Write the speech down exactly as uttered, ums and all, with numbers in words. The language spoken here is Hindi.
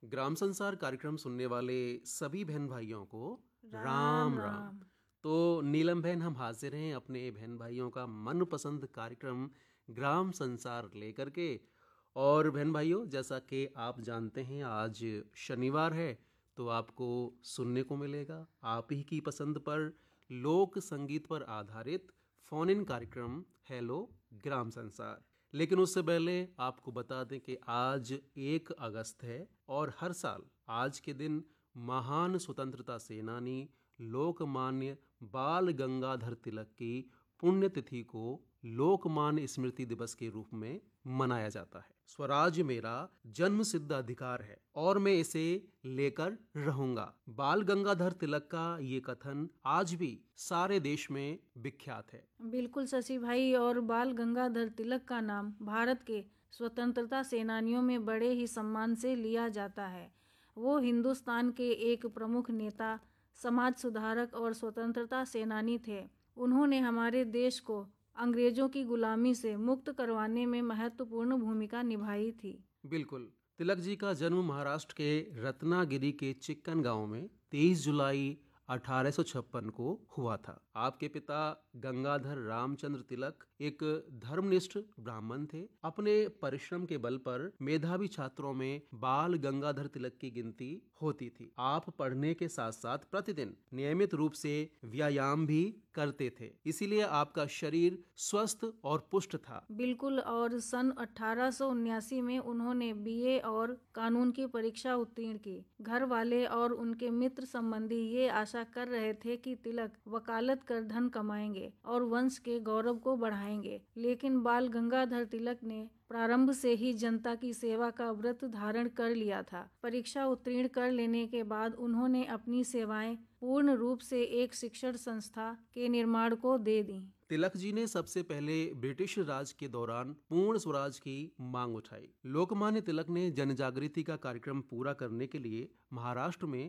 ग्राम संसार कार्यक्रम सुनने वाले सभी बहन भाइयों को राम राम राम। राम। तो नीलम बहन, हम हाजिर हैं अपने बहन भाइयों का मनपसंद कार्यक्रम ग्राम संसार लेकर के। और बहन भाइयों, जैसा कि आप जानते हैं आज शनिवार है, तो आपको सुनने को मिलेगा आप ही की पसंद पर लोक संगीत पर आधारित फोन इन कार्यक्रम हेलो ग्राम संसार। लेकिन उससे पहले आपको बता दें कि आज एक अगस्त है और हर साल आज के दिन महान स्वतंत्रता सेनानी लोकमान्य बाल गंगाधर तिलक की पुण्यतिथि को लोकमान्य स्मृति दिवस के रूप में मनाया जाता है। स्वराज मेरा जन्म सिद्ध अधिकार है और मैं इसे लेकर रहूंगा। बाल गंगाधर तिलक का ये कथन आज भी सारे देश में विख्यात है। बिल्कुल शशि भाई, और बाल गंगाधर तिलक का नाम भारत के स्वतंत्रता सेनानियों में बड़े ही सम्मान से लिया जाता है। वो हिंदुस्तान के एक प्रमुख नेता, समाज सुधारक और स्वतंत्रता सेनानी थे। उन्होंने हमारे देश को अंग्रेजों की गुलामी से मुक्त करवाने में महत्वपूर्ण भूमिका निभाई थी। बिल्कुल। तिलक जी का जन्म महाराष्ट्र के रत्नागिरी के चिक्कन गांव में तेईस जुलाई अठारह सौ छप्पन को हुआ था। आपके पिता गंगाधर रामचंद्र तिलक एक धर्मनिष्ठ ब्राह्मण थे। अपने परिश्रम के बल पर मेधावी छात्रों में बाल गंगाधर तिलक की गिनती होती थी। आप पढ़ने के साथ साथ प्रतिदिन नियमित रूप से व्यायाम भी करते थे, इसीलिए आपका शरीर स्वस्थ और पुष्ट था। बिल्कुल, और सन अठारह सौ उन्यासी में उन्होंने बीए और कानून की परीक्षा उत्तीर्ण की। घर वाले और उनके मित्र संबंधी ये आशा कर रहे थे कि तिलक वकालत कर धन कमाएंगे और वंश के गौरव को बढ़ाएंगे, लेकिन बाल गंगाधर तिलक ने प्रारंभ से ही जनता की सेवा का व्रत धारण कर लिया था। परीक्षा उत्तीर्ण कर लेने के बाद उन्होंने अपनी सेवाएं पूर्ण रूप से एक शिक्षण संस्था के निर्माण को दे दी। तिलक जी ने सबसे पहले ब्रिटिश राज के दौरान पूर्ण स्वराज की मांग उठाई। लोकमान्य तिलक ने जनजागृति का कार्यक्रम पूरा करने के लिए महाराष्ट्र में